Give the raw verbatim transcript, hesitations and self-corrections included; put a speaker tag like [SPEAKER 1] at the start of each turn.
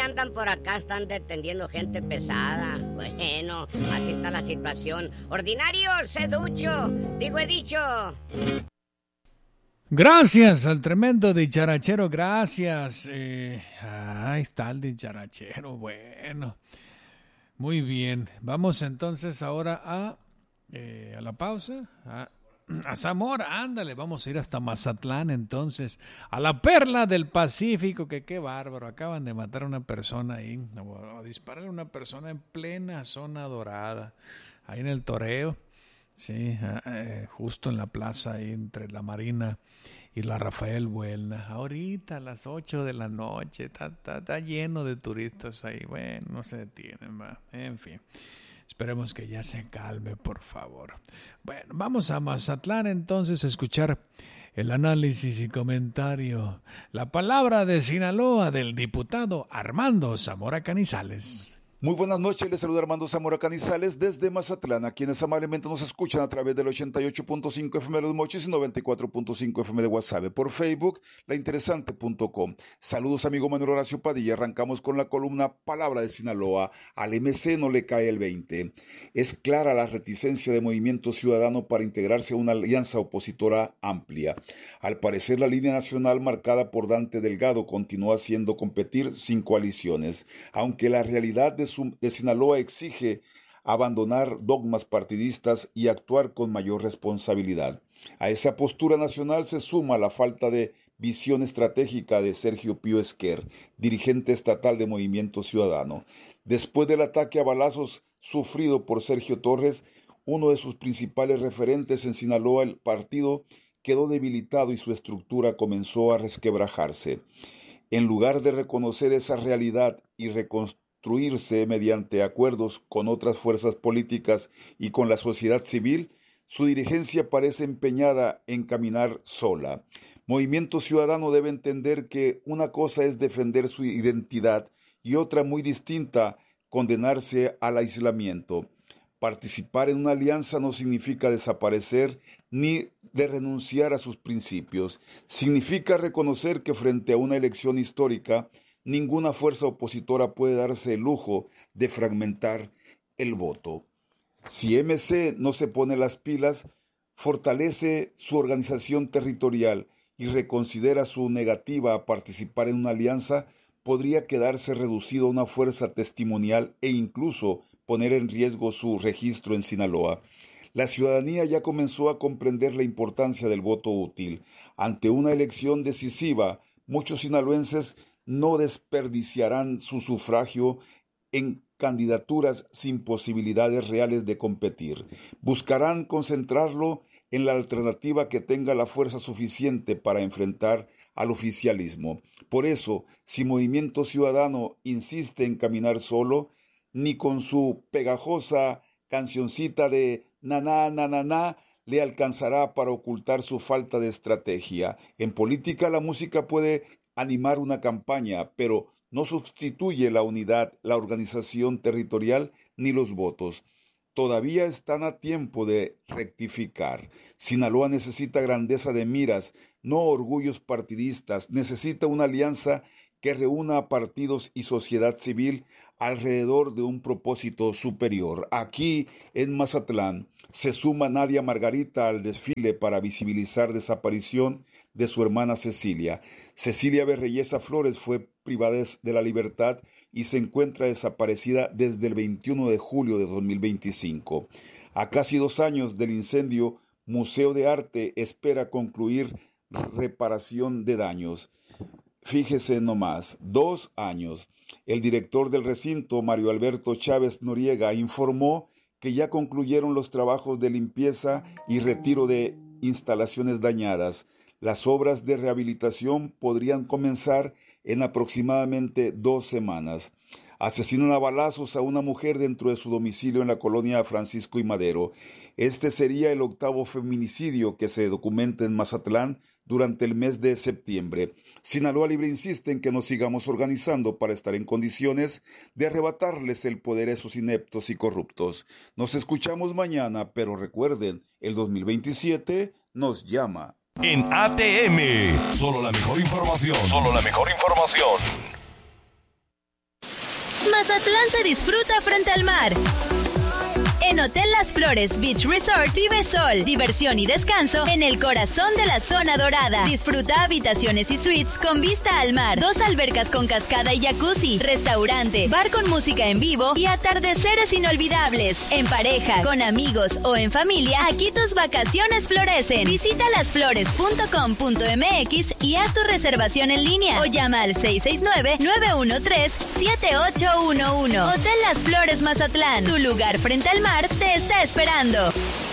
[SPEAKER 1] andan por acá, están deteniendo gente pesada. Bueno, así está la situación. Ordinario, sé ducho, digo he dicho.
[SPEAKER 2] Gracias al tremendo dicharachero, gracias. Eh, ahí está el dicharachero, bueno. Muy bien, vamos entonces ahora a, eh, a la pausa, a, a Zamora, ándale, vamos a ir hasta Mazatlán entonces, a la perla del Pacífico, que qué bárbaro, acaban de matar a una persona ahí, a dispararle a una persona en plena zona dorada, ahí en el Toreo. Sí, eh, justo en la plaza ahí entre la Marina y la Rafael Buelna. Ahorita a las ocho de la noche, está, está, está lleno de turistas ahí. Bueno, no se detienen, va. En fin, esperemos que ya se calme, por favor. Bueno, vamos a Mazatlán entonces a escuchar el análisis y comentario. La palabra de Sinaloa del diputado Armando Zamora Canizales.
[SPEAKER 3] Muy buenas noches, les saluda Armando Zamora Canizales desde Mazatlán, a quienes amablemente nos escuchan a través del ochenta y ocho punto cinco F M de Los Mochis y noventa y cuatro punto cinco F M de Guasave, por Facebook, lainteresante punto com. Saludos, amigo Manuel Horacio Padilla. Arrancamos con la columna Palabra de Sinaloa. Al M C no le cae el veinte. Es clara la reticencia de Movimiento Ciudadano para integrarse a una alianza opositora amplia. Al parecer, la línea nacional marcada por Dante Delgado continúa haciendo competir sin coaliciones, aunque la realidad de de Sinaloa exige abandonar dogmas partidistas y actuar con mayor responsabilidad. A esa postura nacional se suma la falta de visión estratégica de Sergio Pío Esquer, dirigente estatal de Movimiento Ciudadano. Después del ataque a balazos sufrido por Sergio Torres, uno de sus principales referentes en Sinaloa, el partido quedó debilitado y su estructura comenzó a resquebrajarse. En lugar de reconocer esa realidad y reconstruir mediante acuerdos con otras fuerzas políticas y con la sociedad civil, su dirigencia parece empeñada en caminar sola. Movimiento Ciudadano debe entender que una cosa es defender su identidad y otra muy distinta, condenarse al aislamiento. Participar en una alianza no significa desaparecer ni de renunciar a sus principios. Significa reconocer que frente a una elección histórica, ninguna fuerza opositora puede darse el lujo de fragmentar el voto. Si M C no se pone las pilas, fortalece su organización territorial y reconsidera su negativa a participar en una alianza, podría quedarse reducido a una fuerza testimonial e incluso poner en riesgo su registro en Sinaloa. La ciudadanía ya comenzó a comprender la importancia del voto útil. Ante una elección decisiva, muchos sinaloenses no desperdiciarán su sufragio en candidaturas sin posibilidades reales de competir. Buscarán concentrarlo en la alternativa que tenga la fuerza suficiente para enfrentar al oficialismo. Por eso, si Movimiento Ciudadano insiste en caminar solo, ni con su pegajosa cancioncita de naná, naná, naná, le alcanzará para ocultar su falta de estrategia. En política, la música puede animar una campaña, pero no sustituye la unidad, la organización territorial ni los votos. Todavía están a tiempo de rectificar. Sinaloa necesita grandeza de miras, no orgullos partidistas. Necesita una alianza que reúna a partidos y sociedad civil alrededor de un propósito superior. Aquí, en Mazatlán, se suma Nadia Margarita al desfile para visibilizar desaparición de su hermana Cecilia. Cecilia Berreyesa Flores fue privada de la libertad y se encuentra desaparecida desde el veintiuno de julio de dos mil veinticinco. A casi dos años del incendio, Museo de Arte espera concluir reparación de daños. Fíjese nomás, dos años. El director del recinto, Mario Alberto Chávez Noriega, informó que ya concluyeron los trabajos de limpieza y retiro de instalaciones dañadas. Las obras de rehabilitación podrían comenzar en aproximadamente dos semanas. Asesinan a balazos a una mujer dentro de su domicilio en la colonia Francisco y Madero. Este sería el octavo feminicidio que se documenta en Mazatlán durante el mes de septiembre. Sinaloa Libre insiste en que nos sigamos organizando para estar en condiciones de arrebatarles el poder a esos ineptos y corruptos. Nos escuchamos mañana, pero recuerden, el dos mil veintisiete nos llama.
[SPEAKER 4] En A T M, solo la mejor información. Solo la mejor información. Mazatlán se disfruta frente al mar. En Hotel Las Flores Beach Resort vive sol, diversión y descanso en el corazón de la zona dorada. Disfruta habitaciones y suites con vista al mar, dos albercas con cascada y jacuzzi, restaurante, bar con música en vivo y atardeceres inolvidables. En pareja, con amigos o en familia, aquí tus vacaciones florecen. Visita las flores punto com punto m x y haz tu reservación en línea o llama al seis seis nueve, nueve uno tres, siete ocho uno uno. Hotel Las Flores Mazatlán, tu lugar frente al mar te está esperando.